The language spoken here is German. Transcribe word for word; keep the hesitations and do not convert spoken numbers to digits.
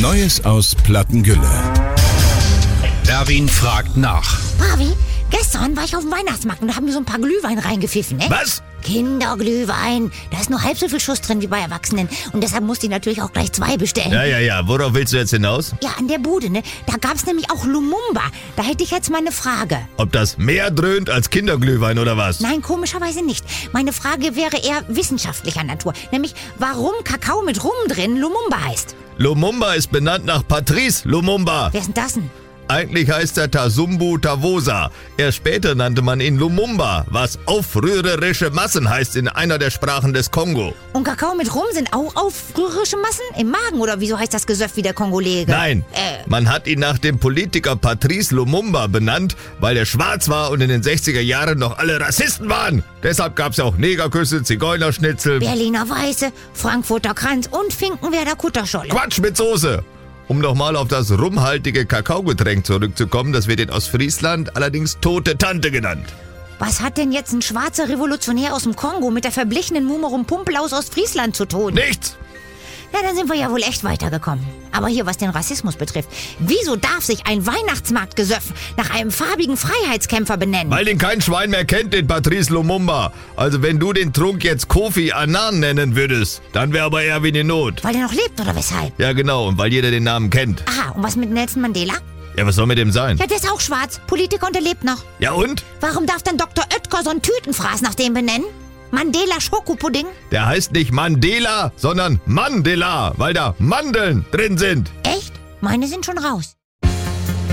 Neues aus Plattengülle. Erwin fragt nach. Pavi, gestern war ich auf dem Weihnachtsmarkt und da haben mir so ein paar Glühwein reingepfiffen, ne? Was? Kinderglühwein. Da ist nur halb so viel Schuss drin wie bei Erwachsenen. Und deshalb musste ich natürlich auch gleich zwei bestellen. Ja, ja, ja. Worauf willst du jetzt hinaus? Ja, an der Bude, ne? Da gab's nämlich auch Lumumba. Da hätte ich jetzt mal eine Frage. Ob das mehr dröhnt als Kinderglühwein oder was? Nein, komischerweise nicht. Meine Frage wäre eher wissenschaftlicher Natur. Nämlich, warum Kakao mit Rum drin Lumumba heißt. Lumumba ist benannt nach Patrice Lumumba. Wer ist denn das denn? Eigentlich heißt er Tasumbu Tawosa. Erst später nannte man ihn Lumumba, was aufrührerische Massen heißt in einer der Sprachen des Kongo. Und Kakao mit Rum sind auch aufrührerische Massen im Magen? Oder wieso heißt das Gesöff wie der Kongolege? Nein, Äh. man hat ihn nach dem Politiker Patrice Lumumba benannt, weil er schwarz war und in den sechziger Jahren noch alle Rassisten waren. Deshalb gab's ja auch Negerküsse, Zigeunerschnitzel. Berliner Weiße, Frankfurter Kranz und Finkenwerder Kutterscholle. Quatsch mit Soße! Um nochmal auf das rumhaltige Kakaogetränk zurückzukommen, das wird in Ostfriesland allerdings Tote Tante genannt. Was hat denn jetzt ein schwarzer Revolutionär aus dem Kongo mit der verblichenen Mumerum Pumpel aus Ostfriesland zu tun? Nichts! Ja, dann sind wir ja wohl echt weitergekommen. Aber hier, was den Rassismus betrifft, wieso darf sich ein Weihnachtsmarktgesöff nach einem farbigen Freiheitskämpfer benennen? Weil den kein Schwein mehr kennt, den Patrice Lumumba. Also wenn du den Trunk jetzt Kofi Annan nennen würdest, dann wäre aber Erwin in Not. Weil er noch lebt, oder weshalb? Ja genau, und weil jeder den Namen kennt. Aha, und was mit Nelson Mandela? Ja, was soll mit dem sein? Ja, der ist auch schwarz, Politiker und er lebt noch. Ja und? Warum darf dann Doktor Oetker so ein Tütenfraß nach dem benennen? Mandela Schokopudding? Der heißt nicht Mandela, sondern Mandela, weil da Mandeln drin sind. Echt? Meine sind schon raus.